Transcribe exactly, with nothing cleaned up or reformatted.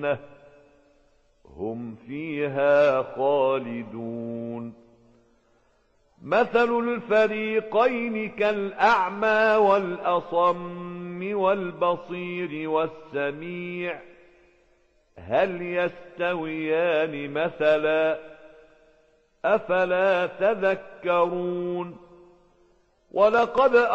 الجنة هم فيها خالدون مثل الفريقين كالأعمى والأصم والبصير والسميع هل يستويان مثلا أفلا تذكرون ولقد